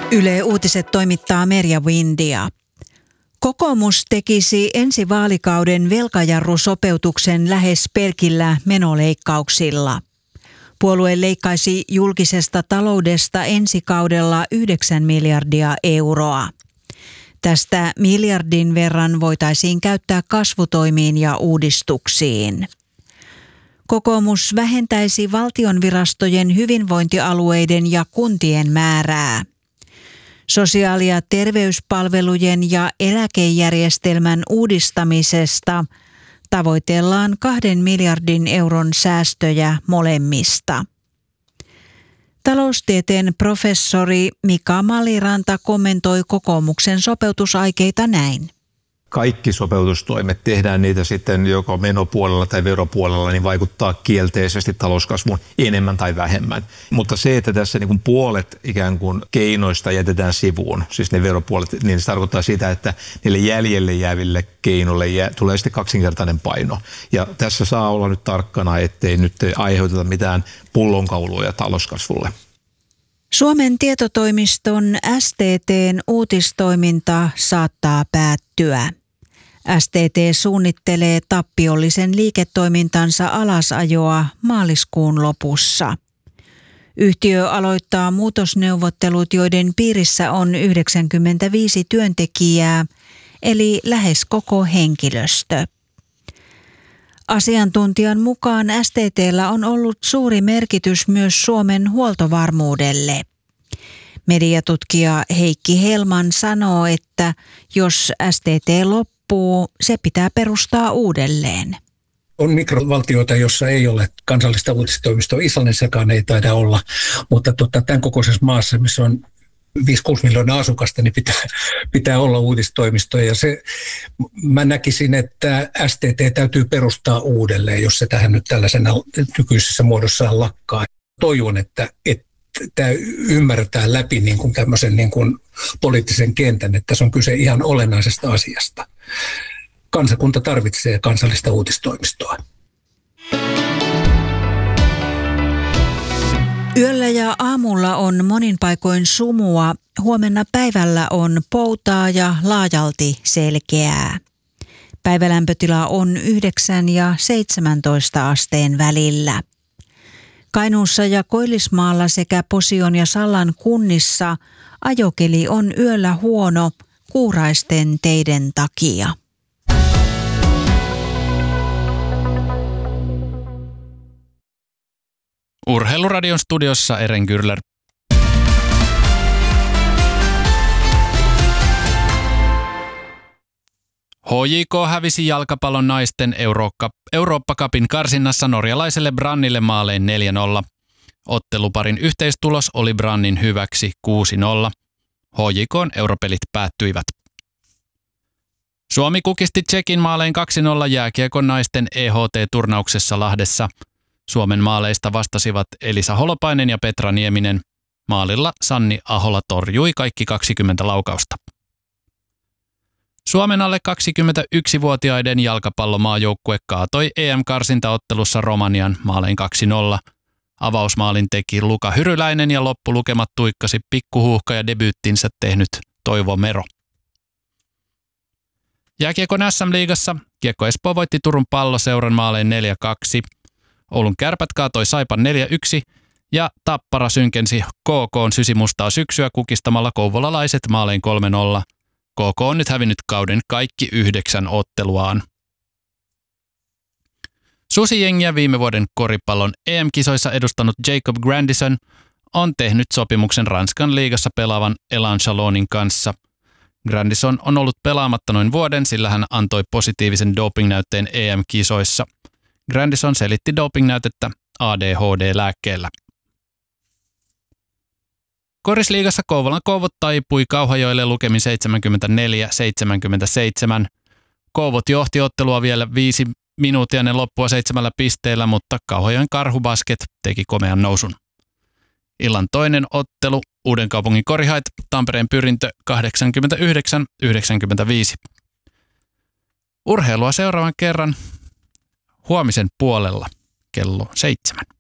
Yle Uutiset toimittaa Merja Windia. Kokoomus tekisi ensi vaalikauden velkajarrusopeutuksen lähes pelkillä menoleikkauksilla. Puolue leikkaisi julkisesta taloudesta ensi kaudella 9 miljardia euroa. Tästä miljardin verran voitaisiin käyttää kasvutoimiin ja uudistuksiin. Kokoomus vähentäisi valtionvirastojen, hyvinvointialueiden ja kuntien määrää. Sosiaali- ja terveyspalvelujen ja eläkejärjestelmän uudistamisesta tavoitellaan 2 miljardin euron säästöjä molemmista. Taloustieteen professori Mika Maliranta kommentoi kokoomuksen sopeutusaikeita näin. Kaikki sopeutustoimet, tehdään niitä sitten joko menopuolella tai veropuolella, niin vaikuttaa kielteisesti talouskasvuun enemmän tai vähemmän. Mutta se, että tässä niin kuin puolet ikään kuin keinoista jätetään sivuun, siis ne veropuolet, niin se tarkoittaa sitä, että niille jäljelle jääville keinoille tulee sitten kaksinkertainen paino. Ja tässä saa olla nyt tarkkana, ettei nyt aiheuteta mitään pullonkauluja talouskasvulle. Suomen tietotoimiston STT:n uutistoiminta saattaa päättyä. STT suunnittelee tappiollisen liiketoimintansa alasajoa maaliskuun lopussa. Yhtiö aloittaa muutosneuvottelut, joiden piirissä on 95 työntekijää, eli lähes koko henkilöstö. Asiantuntijan mukaan STT:llä on ollut suuri merkitys myös Suomen huoltovarmuudelle. Mediatutkija Heikki Helman sanoo, että jos STT loppuu, se pitää perustaa uudelleen. On mikrovaltioita, jossa ei ole kansallista uutistoimistoa. Islannissakaan ei taida olla, mutta tämän kokoisessa maassa, missä on 5-6 miljoonaa asukasta, niin pitää olla uutistoimistoja. Ja mä näkisin, että STT täytyy perustaa uudelleen, jos se tähän nyt tällaisena nykyisessä muodossaan lakkaa. Toivon, että tämä ymmärretään läpi niin kuin tämmöisen niin kuin poliittisen kentän, että se on kyse ihan olennaisesta asiasta. Kansakunta tarvitsee kansallista uutistoimistoa. Yöllä ja aamulla on monin paikoin sumua, huomenna päivällä on poutaa ja laajalti selkeää. Päivälämpötila on 9 ja 17 asteen välillä. Kainuussa ja Koillismaalla sekä Posion ja Sallan kunnissa ajokeli on yöllä huono kuuraisten teiden takia. Urheiluradion studiossa Eren Kyrler. HJK hävisi jalkapallon naisten Eurooppa-cupin karsinnassa norjalaiselle Brannille maalein 4-0. Otteluparin yhteistulos oli Brannin hyväksi 6-0. HJK:n europelit päättyivät. Suomi kukisti Tšekin maalein 2-0 jääkiekon naisten EHT-turnauksessa Lahdessa. Suomen maaleista vastasivat Elisa Holopainen ja Petra Nieminen. Maalilla Sanni Ahola torjui kaikki 20 laukausta. Suomen alle 21-vuotiaiden jalkapallomaajoukkue kaatoi EM-karsintaottelussa Romanian maalein 2-0. Avausmaalin teki Luka Hyryläinen ja loppulukemat tuikkasi pikkuhuuhka ja debyyttinsä tehnyt Toivo Mero. Jääkiekon SM-liigassa Kiekko Espoo voitti Turun Palloseuran maalein 4-2. Oulun Kärpät kaatoi Saipan 4-1 ja Tappara synkensi KK:n sysimustaa syksyä kukistamalla kouvolalaiset maalein 3-0. KK on nyt hävinnyt kauden kaikki 9 otteluaan. Susijengiä viime vuoden koripallon EM-kisoissa edustanut Jacob Grandison on tehnyt sopimuksen Ranskan liigassa pelaavan Elan Chalonin kanssa. Grandison on ollut pelaamatta noin vuoden, sillä hän antoi positiivisen dopingnäytteen EM-kisoissa. Grandison selitti dopingnäytettä ADHD-lääkkeellä. Korisliigassa Kouvolan Kouvot taipui Kauhajoelle lukemin 74-77. Kouvot johti ottelua vielä 5 minuuttia ennen loppua 7 pisteellä, mutta Kauhajoen Karhubasket teki komean nousun. Illan toinen ottelu Uudenkaupungin Korihait Tampereen Pyrintö 89-95. Urheilua seuraavan kerran huomisen puolella kello 7.